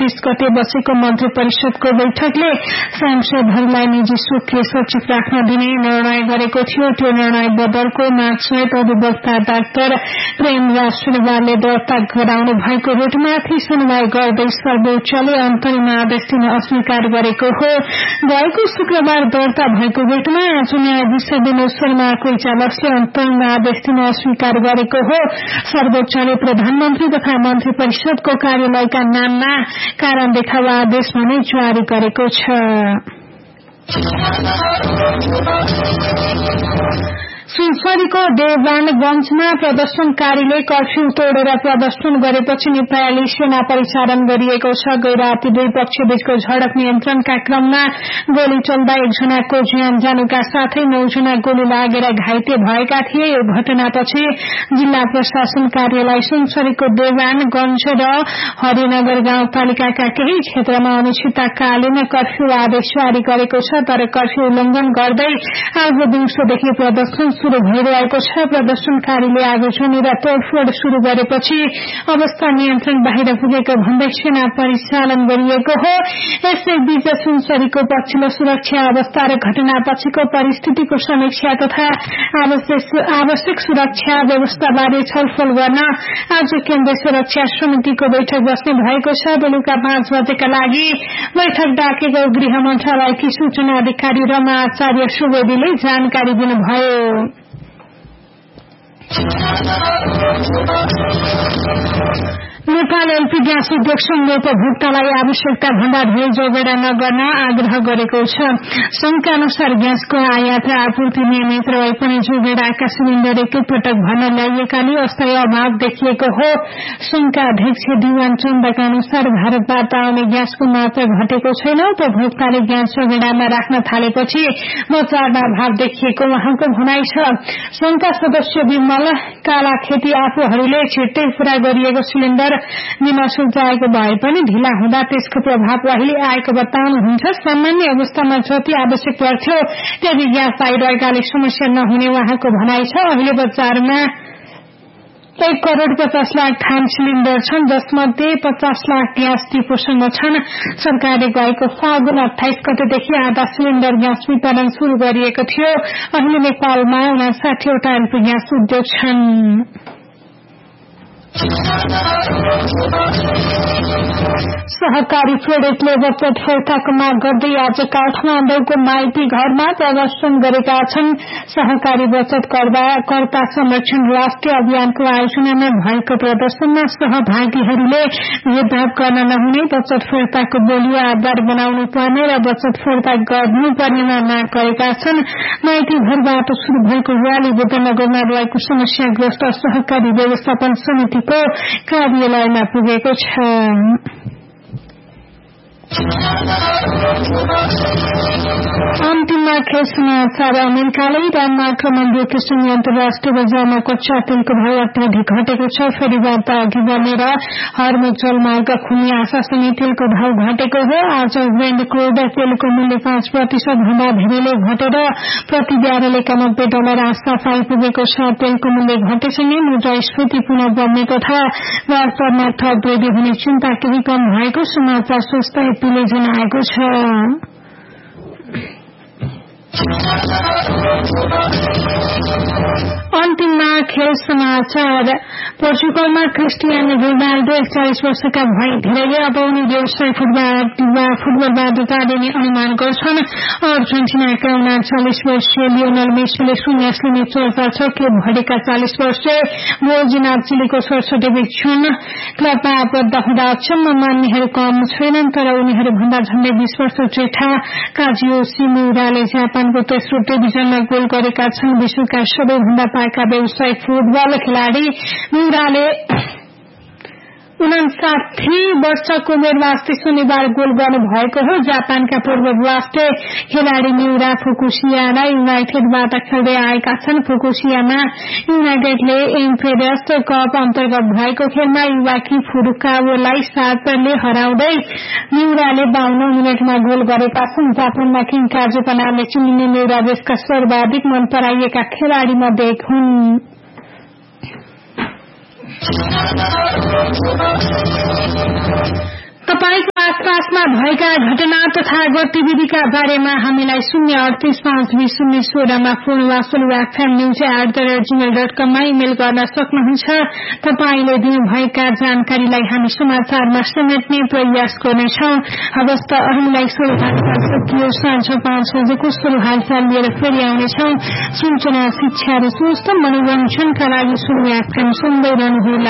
30 गते बसेको मन्त्री परिषदको बैठकले सांसदहरूलाई निजी सूत्र सचिव राख्न दिने निर्णय गरेको थियो। त्यो निर्णय बदलको मार्चसहित अधिवक्ता डाक्टर प्रेमराज सुनवारले दर्ता गराउनु भएको रिटमाथि सुनवाई गर्दै सर्वोच्चले अन्तरिम आदेश दिन अस्वीकार गरेको हो। गएको शुक्रबार दर्ता भएको रिटमा आज न्यायाधीश विनोद शर्माको इजलासले अन्तरिम आदेश दिन अस्वीकार गरेको हो। सर्वोच्चले प्रधानमन्त्री तथा मन्त्री परिषदको कार्यालयका नाममा कारण देखावा आदेश भने जारी गरेको छ। सुनसरीको देवानगंजमा प्रदर्शनकारीले कर्फ्यू तोडेर प्रदर्शन गरेपछि नेपाली सेना परिचालन गरिएको छ। गैराती दुई पक्षबीचको झडप नियन्त्रणका क्रममा गोली चल्दा एकजनाको ज्यान जानुका साथै 9 जना गोली लागेर घाइते भएका थिए। यो घटनापछि जिल्ला प्रशासन कार्यालय सुनसरीको देवानगंज र हरिनगर गाउँपालिकाका केही क्षेत्रमा अनिश्चितकालीन कर्फ्यू आदेश जारी गरेको छ। तर कर्फ्यू उल्लंघन गर्दै आज दिउँसोदेखि प्रदर्शन शुरू भइरहेको छ। प्रदर्शनकारीले आगोजनी र तोडफोड शुरू गरेपछि अवस्था नियन्त्रण बाहिर पुगेको भन्दै सेना परिचालन गरिएको हो। यसैबीच सुनसरीको पछिल्लो सुरक्षा अवस्था र घटनापछिको परिस्थितिको समीक्षा तथा आवश्यक सुरक्षा व्यवस्थाबारे छलफल गर्न आज केन्द्रीय सुरक्षा समितिको बैठक बस्ने भएको छ। बेलुका 5 बजेका लागि बैठक डाकेको गृह मन्त्रालयकी सूचना अधिकारी रमा आचार्य सुवेदीले जानकारी दिनुभयो। नेपाल एलपी ग्यास उद्योग संघले उपभोक्तालाई आवश्यकता भन्दा धेरै जोगेडा नगर्न आग्रह गरेको छ। संघका अनुसार ग्यासको आयात र आपूर्ति नियमित रहे पनि जोगेडाका सिलिण्डर एकैपटक भर्न ल्याइएकाले अस्थायी अभाव देखिएको हो। संघका अध्यक्ष दिवान चन्दका अनुसार भारतबाट आउने ग्यासको मात्रा घटेको छैन। उपभोक्ताले ग्यास जोगेडामा राख्न थालेपछि बजारमा अभाव देखिएको उहाँको भनाइ छ। संघका सदस्य विमल कालाखेती आफूहरूले छिट्टै पूरा गरिएको सिलिण्डर दिन सुझाएको भए पनि ढिला हुँदा त्यसको प्रभाव अहिले आएको बताउनुहुन्छ। सामान्य अवस्थामा जति आवश्यक पर्थ्यो त्यति ग्यास आइरहेकाले समस्या नहुने उहाँको भनाइ छ। अहिले बजारमा 1,50,00,000 थान सिलिण्डर छन्, जसमध्ये 50 लाख ग्यास डिपोसँग छन्। सरकारले गएको फागुन 28 गतेदेखि आधा सिलिण्डर ग्यास वितरण शुरू गरिएको थियो। अहिले नेपालमा 59 वटा एलपी ग्यास उद्योग छन्। सहकारी क्रेडिटले बचत फिर्ताको माग गर्दै आज काठमाडौँको माइती घरमा प्रदर्शन गरेका छन्। सहकारी बचत कर्ता संरक्षण राष्ट्रिय अभियानको आयोजनामा भएको प्रदर्शनमा सहभागीहरूले भेदभाव गर्न नहुने, बचत फिर्ताको बोली आधार बनाउनु पर्ने र बचत फिर्ता गर्नुपर्नेमा माग गरेका छन्। माइती घरबाट शुरू भएको रयाली बुद्धनगरमा रहेको समस्याग्रस्त सहकारी व्यवस्थापन समितिको कार्यालयमा पुगेको छ। अन्तिममा खेल समाचार। अमेरिकाले इरानमा आक्रमण रोकेपछि अन्तर्राष्ट्रिय बजारमा कच्चा तेलको भाव अत्याधिक घटेको छ। फेरि वार्ता अघि बढ्ने र हर्मुज जलमार्ग खुल्ने आशासँगै तेलको भाव घटेको हो। आज ब्रेन्ट क्रुड तेलको मूल्य 5% भन्दा धेरैले घटेर प्रति ब्यारेल $91 आसपास आइपुगेको छ। तेलको मूल्य घटेसँगै मुद्रास्फीति पुनः बढ्ने तथा व्यापारमा थप वृद्धि हुने चिन्ता केही कम भएको समाचार संस्था एपीले जनाएको छ। अन्तिममा खेल समाचार। पोर्चुगलमा क्रिस्टियानो रोनाल्डो 41 वर्षका भए धेरैले अब उनी व्यवसाय फुटबलबाट जाने अनुमान गर्छन्। अर्जेन्टिनाका 39 वर्षीय लियोनल मेसीले शून्यले नै चर्चा छ कि भएका 40 वर्षीय बोर्जिना चिलीको 67 छन्। क्लबमा आबद्ध हुँदा अचम्म मान्नेहरू कम छैनन्, तर उनीहरूभन्दा झण्डै 20 वर्ष जेठा काजियो सिमुराले जापानको तेस्रो डिभिजनमा गोल गरेका छन्। विश्वका सबैभन्दा पाका व्यवसायिक फुटबल खेलाड़ी मिउराले 59 वर्षको उमेरमा अस्ति शनिबार गोल गर्नु भएको हो। जापानका पूर्व राष्ट्रिय खेलाड़ी मिउरा फुकुशियामा युनाइटेडबाट खेल्दै आएका छन्। फुकुशियामा युनाइटेडले एम्पेरर्स कप अन्तर्गत भएको खेलमा युवाकी फुरुकावालाई 7 हराउँदै मिउराले 52 मिनटमा गोल गरेका छन्। जापानमा किङ काजुका नामले चिनिने मिउरा देशका सर्वाधिक मन पराइएका खेलाड़ी मध्ये एक हुन्। तपाईको आसपासमा भएका घटना तथा गतिविधिका बारेमा हामीलाई 038522016 फोन वा सोलुवा FM news@gmail.com मा इमेल गर्न सक्नुहुन्छ। तपाईले दिनुभएका जानकारीलाई हामी समाचारमा समेट्ने प्रयास गर्नेछौं। अवस्थ हामीलाई सोलु हालचाल सकियो। साँझ 5 बजेको सोलु हालचाल लिएर फेरि आउनेछौं। सूचना, शिक्षा र स्वास्थ्य मनोरञ्जनका लागि सोलु FM सुन्दै रहनुहोला।